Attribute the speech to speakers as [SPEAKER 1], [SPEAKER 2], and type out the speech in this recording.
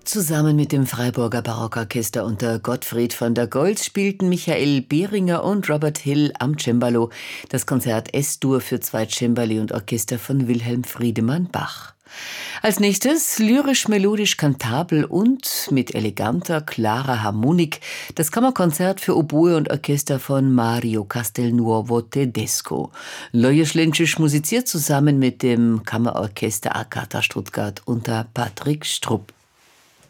[SPEAKER 1] Zusammen mit dem Freiburger Barockorchester unter Gottfried von der Goltz spielten Michael Behringer und Robert Hill am Cembalo das Konzert S-Dur für zwei Cembali und Orchester von Wilhelm Friedemann Bach. Als nächstes lyrisch-melodisch kantabel und mit eleganter, klarer Harmonik das Kammerkonzert für Oboe und Orchester von Mario Castelnuovo Tedesco. Lojeschlenschisch musiziert zusammen mit dem Kammerorchester Arcata Stuttgart unter Patrick Strupp.